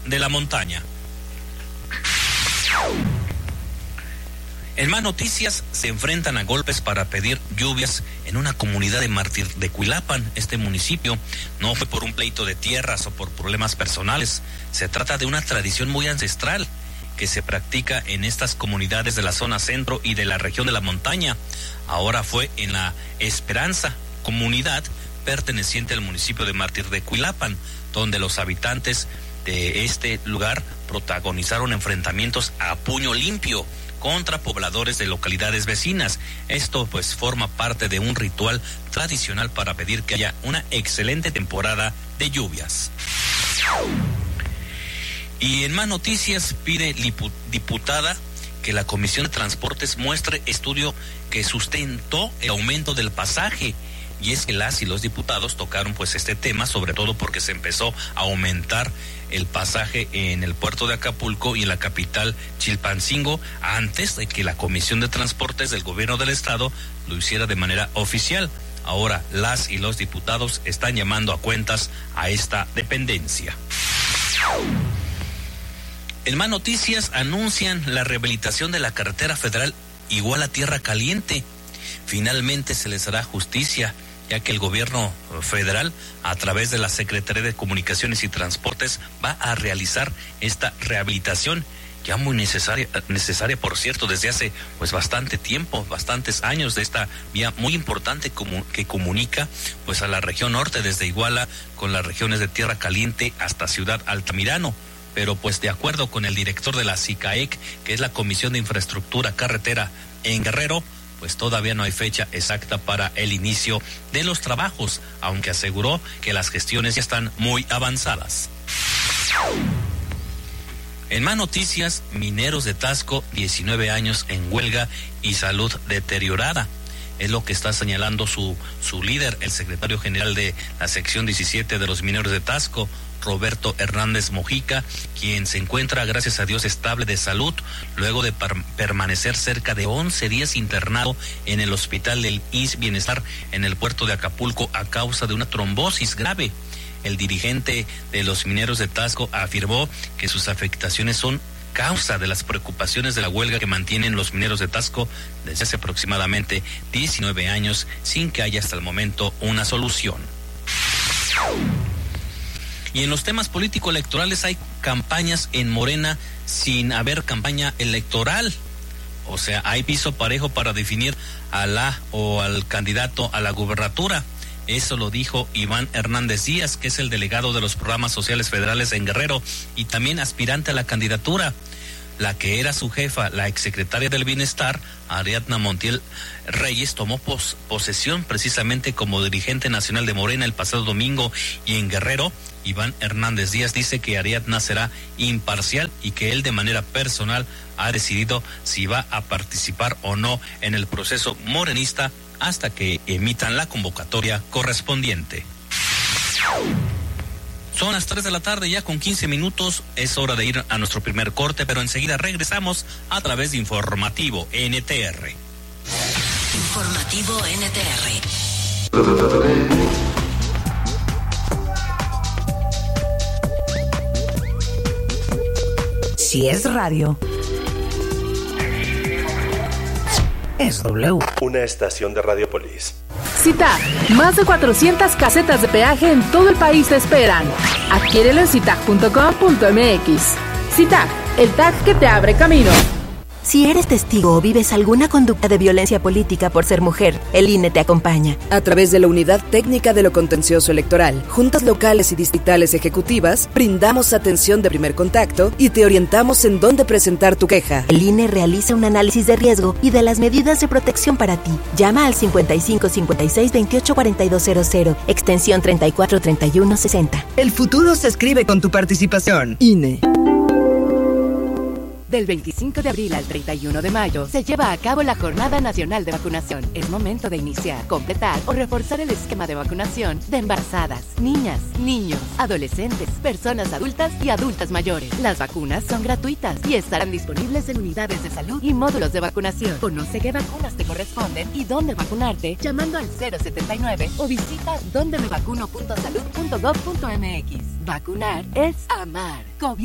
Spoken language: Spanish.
de la Montaña. En más noticias, se enfrentan a golpes para pedir lluvias en una comunidad de Mártir de Cuilapan. Este municipio no fue por un pleito de tierras o por problemas personales. Se trata de una tradición muy ancestral que se practica en estas comunidades de la zona centro y de la región de la Montaña. Ahora fue en La Esperanza, comunidad perteneciente al municipio de Mártir de Cuilapan, donde los habitantes de este lugar protagonizaron enfrentamientos a puño limpio contra pobladores de localidades vecinas. Esto pues forma parte de un ritual tradicional para pedir que haya una excelente temporada de lluvias. Y en más noticias, pide diputada que la Comisión de Transportes muestre estudio que sustentó el aumento del pasaje. Y es que las y los diputados tocaron pues este tema, sobre todo porque se empezó a aumentar el pasaje en el puerto de Acapulco y en la capital Chilpancingo, antes de que la Comisión de Transportes del Gobierno del Estado lo hiciera de manera oficial. Ahora las y los diputados están llamando a cuentas a esta dependencia. En más noticias, anuncian la rehabilitación de la carretera federal Iguala-Tierra Caliente. Finalmente se les hará justicia, ya que el gobierno federal, a través de la Secretaría de Comunicaciones y Transportes, va a realizar esta rehabilitación, ya muy necesaria por cierto, desde hace pues bastante tiempo, bastantes años, de esta vía muy importante que comunica pues a la región norte, desde Iguala con las regiones de Tierra Caliente hasta Ciudad Altamirano. Pero pues de acuerdo con el director de la SICAEC, que es la Comisión de Infraestructura Carretera en Guerrero, pues todavía no hay fecha exacta para el inicio de los trabajos, aunque aseguró que las gestiones ya están muy avanzadas. En más noticias, mineros de Taxco, 19 años en huelga y salud deteriorada. Es lo que está señalando su líder, el secretario general de la sección 17 de los mineros de Taxco, Roberto Hernández Mojica, quien se encuentra, gracias a Dios, estable de salud, luego de permanecer cerca de 11 días internado en el hospital del ISSSTE Bienestar en el puerto de Acapulco a causa de una trombosis grave. El dirigente de los mineros de Taxco afirmó que sus afectaciones son causa de las preocupaciones de la huelga que mantienen los mineros de Taxco desde hace aproximadamente 19 años sin que haya hasta el momento una solución. Y en los temas político-electorales hay campañas en Morena sin haber campaña electoral. O sea, hay piso parejo para definir a la o al candidato a la gubernatura. Eso lo dijo Iván Hernández Díaz, que es el delegado de los programas sociales federales en Guerrero y también aspirante a la candidatura. La que era su jefa, la exsecretaria del Bienestar, Ariadna Montiel Reyes, tomó posesión precisamente como dirigente nacional de Morena el pasado domingo, y en Guerrero, Iván Hernández Díaz dice que Ariadna será imparcial y que él de manera personal ha decidido si va a participar o no en el proceso morenista hasta que emitan la convocatoria correspondiente. Son las 3 de la tarde ya con 15 minutos, es hora de ir a nuestro primer corte, pero enseguida regresamos a través de Informativo NTR. Informativo NTR. Si es radio, es W. Una estación de Radiopolis. CITAG, más de 400 casetas de peaje en todo el país te esperan. Adquiérelo en citag.com.mx. CITAG, el tag que te abre camino. Si eres testigo o vives alguna conducta de violencia política por ser mujer, el INE te acompaña. A través de la Unidad Técnica de lo Contencioso Electoral, juntas locales y distritales ejecutivas, brindamos atención de primer contacto y te orientamos en dónde presentar tu queja. El INE realiza un análisis de riesgo y de las medidas de protección para ti. Llama al 55 56 28 4200, extensión 34 31 60. El futuro se escribe con tu participación. INE. Del 25 de abril al 31 de mayo se lleva a cabo la Jornada Nacional de Vacunación. Es momento de iniciar, completar o reforzar el esquema de vacunación de embarazadas, niñas, niños, adolescentes, personas adultas y adultas mayores. Las vacunas son gratuitas y estarán disponibles en unidades de salud y módulos de vacunación. Conoce qué vacunas te corresponden y dónde vacunarte llamando al 079 o visita dondemevacuno.salud.gov.mx. Vacunar es amar.